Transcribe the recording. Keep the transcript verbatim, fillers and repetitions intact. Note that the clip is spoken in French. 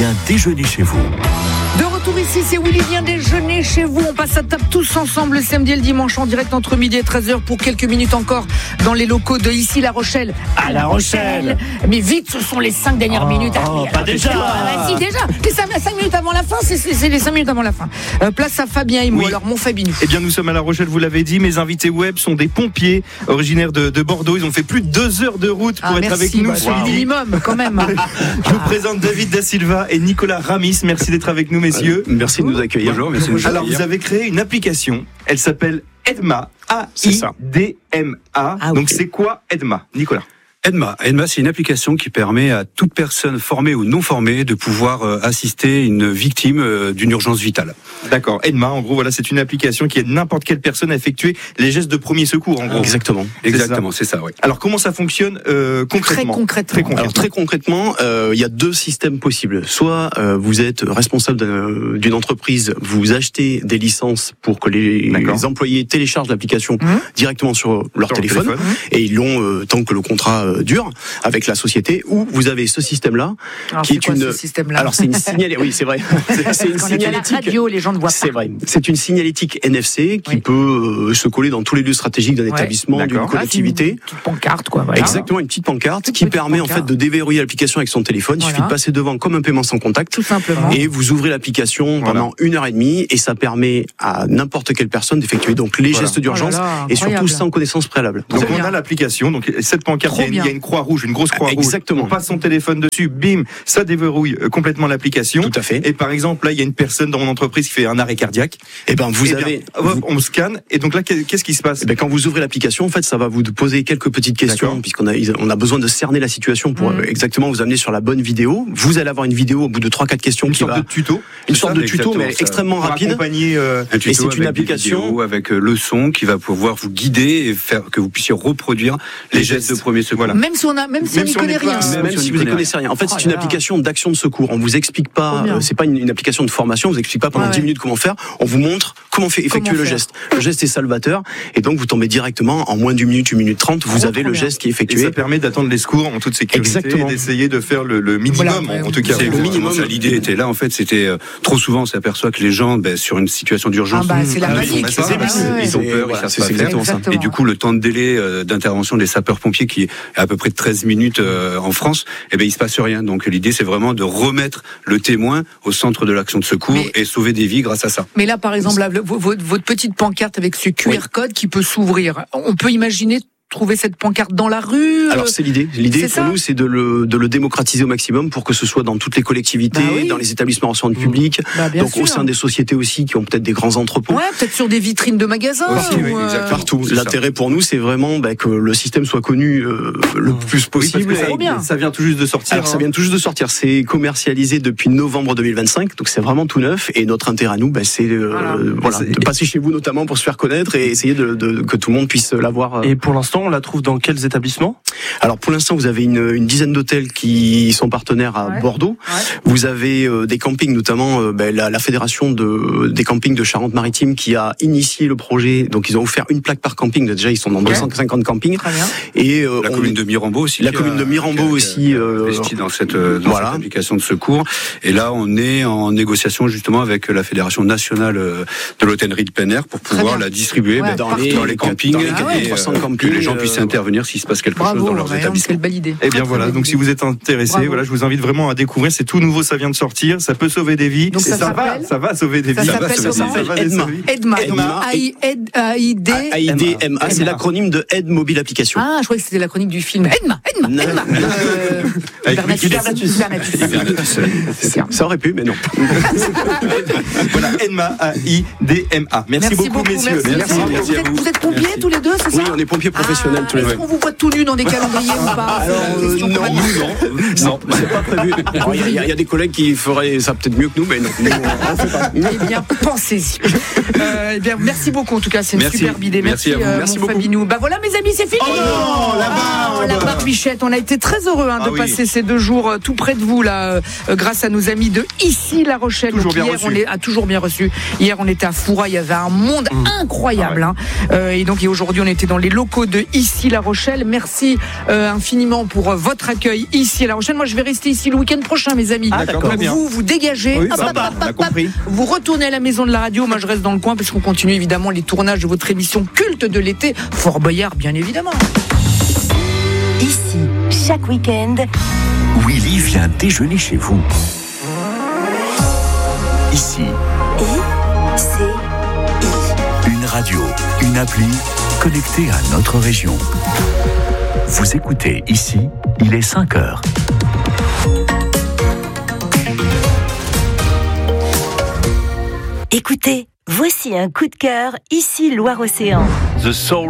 vient déjeuner chez vous. De retour ici, c'est Willy vient déjeuner chez vous. On passe à table tous ensemble le samedi et le dimanche en direct entre midi et treize heures pour quelques minutes encore dans les locaux de ici La Rochelle. À La Rochelle. Mais vite, ce sont les cinq dernières oh, minutes. Oh, ah, pas déjà. Ah, si, déjà. Les cinq, cinq minutes avant la fin, c'est, c'est, c'est les cinq minutes avant la fin. Euh, place à Fabien et moi. Oui. Alors, mon Fabinou. Eh bien, nous sommes à La Rochelle, vous l'avez dit. Mes invités web sont des pompiers originaires de, de Bordeaux. Ils ont fait plus de deux heures de route pour ah, être merci, avec nous. Bah, c'est le minimum, quand même. Je vous présente David Da Silva et Nicolas Ramis. Merci d'être avec nous, messieurs. Euh, merci de nous accueillir. Bonjour, merci de nous Alors, vous avez créé une application. Elle s'appelle Edma. A I D M A. Ah, Donc, okay. C'est quoi Edma, Nicolas? Edma. Edma, c'est une application qui permet à toute personne formée ou non formée de pouvoir euh, assister une victime euh, d'une urgence vitale. D'accord. Edma, en gros, voilà, c'est une application qui aide n'importe quelle personne à effectuer les gestes de premier secours, en gros. Exactement. C'est Exactement, ça. c'est ça, oui. Alors, comment ça fonctionne euh, concrètement? Très concrètement. Très concrètement. Alors, très concrètement, euh, il y a deux systèmes possibles. Soit euh, vous êtes responsable d'une entreprise, vous achetez des licences pour que les, les employés téléchargent l'application mmh. directement sur leur sur téléphone, téléphone, et ils l'ont euh, tant que le contrat euh, dur avec la société, où vous avez ce système-là, alors qui c'est est quoi, une. Ce système-là alors c'est une signalétique. Oui, c'est vrai. C'est, c'est une signalétique. La radio, les gens ne voient pas. C'est vrai. C'est une signalétique N F C qui oui. peut euh, se coller dans tous les lieux stratégiques d'un ouais, établissement, d'accord. d'une collectivité. Ah, une petite pancarte, quoi. Voilà. Exactement, une petite pancarte une qui petite permet pancarte. en fait de déverrouiller l'application avec son téléphone. Il voilà. suffit de passer devant comme un paiement sans contact. Tout simplement. Et vous ouvrez l'application voilà. pendant une heure et demie et ça permet à n'importe quelle personne d'effectuer donc les voilà. gestes d'urgence oh là là, et surtout sans connaissance préalable. Donc Très on bien. a l'application, donc cette pancarte, il y, a une croix rouge, une grosse croix rouge. Exactement. On passe son téléphone dessus, bim, ça déverrouille complètement l'application. Tout à fait. Et par exemple, là, il y a une personne dans mon entreprise qui fait un arrêt cardiaque. Et ben vous et avez, bien, hop, on scanne et donc là, qu'est-ce qui se passe? Et ben quand vous ouvrez l'application, en fait, ça va vous poser quelques petites questions D'accord. puisqu'on a on a besoin de cerner la situation pour mmh. exactement vous amener sur la bonne vidéo. Vous allez avoir une vidéo au bout de trois quatre questions une qui sorte va de tuto, une sorte de tuto mais ça, extrêmement rapide. Accompagner euh, un tuto et c'est une application avec le son qui va pouvoir vous guider et faire que vous puissiez reproduire les, les gestes, gestes de premier secours. Voilà. Même si on a, même si même on n'y si connaît rien. Pas, même, même si, si vous n'y connaissez rien. En fait, oh c'est une application d'action de secours. On vous explique pas, euh, c'est pas une, une application de formation. On vous explique pas pendant ah ouais. dix minutes comment faire. On vous montre comment fait, effectuer comment le faire. geste. Le geste est salvateur. Et donc, vous tombez directement en moins d'une minute, une minute trente. Vous oh, avez le geste qui est effectué. Et ça permet d'attendre les secours en toute sécurité. Exactement. Et d'essayer de faire le, le minimum, voilà, en tout cas. C'est le minimum. Ça, l'idée était là. En fait, c'était euh, trop souvent, on s'aperçoit que les gens, ben, sur une situation d'urgence, ah bah, c'est la panique. Ils ont peur, ils savent pas faire. Et du coup, le temps de délai d'intervention des sapeurs-pompiers, qui est à peu près de treize minutes en France, eh ben, il se passe rien. Donc, l'idée, c'est vraiment de remettre le témoin au centre de l'action de secours mais, et sauver des vies grâce à ça. Mais là, par exemple, là, votre, votre petite pancarte avec ce Q R oui. code qui peut s'ouvrir, on peut imaginer trouver cette pancarte dans la rue. Alors c'est l'idée. L'idée c'est pour ça nous, c'est de le, de le démocratiser au maximum pour que ce soit dans toutes les collectivités, bah oui. dans les établissements en centre public, bah, donc sûr. au sein des sociétés aussi qui ont peut-être des grands entrepôts. Ouais, peut-être sur des vitrines de magasins. Aussi, ou oui, euh... partout. C'est L'intérêt ça. pour nous, c'est vraiment bah, que le système soit connu euh, le plus possible. Oui, ça, bien. ça vient tout juste de sortir. Alors hein. ça vient tout juste de sortir. C'est commercialisé depuis novembre deux mille vingt-cinq, donc c'est vraiment tout neuf. Et notre intérêt à nous, bah, c'est euh, voilà. Voilà, de passer chez vous notamment pour se faire connaître et essayer de, de que tout le monde puisse l'avoir. Et pour l'instant, on la trouve dans quels établissements ? Alors pour l'instant, vous avez une, une dizaine d'hôtels qui sont partenaires à ouais. Bordeaux. Ouais. Vous avez euh, des campings, notamment euh, ben, la, la fédération de, des campings de Charente-Maritime qui a initié le projet. Donc ils ont offert une plaque par camping. Déjà, ils sont dans okay. deux cent cinquante campings. Très bien. Et euh, la on, commune de Mirambeau aussi. La commune a, de Mirambeau qui a, aussi qui a euh, investi dans cette, dans voilà. cette application de secours. Et là, on est en négociation justement avec la fédération nationale de l'hôtellerie de plein air pour pouvoir la distribuer ouais, ben, dans, les, dans les campings dans les ah ouais. et euh, campings, que les gens puissent euh, intervenir s'il se passe quelque bravo, chose dans leurs ouais, établissements. Quelle belle idée. Eh bien voilà, donc si vous êtes intéressé, Bravo. voilà, je vous invite vraiment à découvir. C'est tout nouveau, ça vient de sortir, ça peut sauver des vies. Donc et ça, ça va, ça va sauver des ça vies. Ça s'appelle comment ? Ça va Edma. Edma. A I D M A. C'est l'acronyme de Aide Mobile Application. Ah, je croyais que c'était l'acronyme du film. Edma. Edma. Edma. Bernatus. Ça aurait pu, mais non. Voilà, Edma, A I D M A. Merci beaucoup, messieurs. Vous êtes pompiers tous les deux, c'est ça ? Oui, on est pompiers professionnels tous les deux. Est-ce qu'on vous voit tout nus dans des calendriers ou pas ? Alors, euh, non, non, non, c'est pas prévu. Il y, y a des collègues qui feraient ça peut-être mieux que nous, mais non. Nous, on fait pas. Eh bien, pensez-y. Euh, eh bien, merci beaucoup en tout cas, c'est une merci. superbe idée. Merci, merci à vous. Euh, merci mon beaucoup. Fabinou. Bah voilà, mes amis, c'est fini. Oh non, la barbe. La barbichette. On a été très heureux hein, de ah, passer oui. ces deux jours euh, tout près de vous là, euh, grâce à nos amis de ici La Rochelle. Toujours donc, bien hier, reçu. on est, a toujours bien reçu. Hier, on était à Foura, il y avait un monde mmh. incroyable. Ah ouais. hein. euh, et donc, et aujourd'hui, on était dans les locaux de ici La Rochelle. Merci euh, infiniment pour euh, votre accueil ici à La Rochelle. Moi, je vais rester ici le week-end prochain, mes amis. Ah, d'accord, Donc, vous, vous dégagez. Oui, hop, ça hop, va, hop, on a hop, compris. vous retournez à la maison de la radio. Moi, je reste dans le coin parce qu'on continue évidemment les tournages de votre émission culte de l'été, Fort Boyard, bien évidemment. Ici, chaque week-end, Willy vient déjeuner chez vous. Ici. I, C, I. Une radio, une appli connectée à notre région. Vous écoutez Ici, il est cinq heures. Écoutez, voici un coup de cœur, ici Loire-Océan. The Soul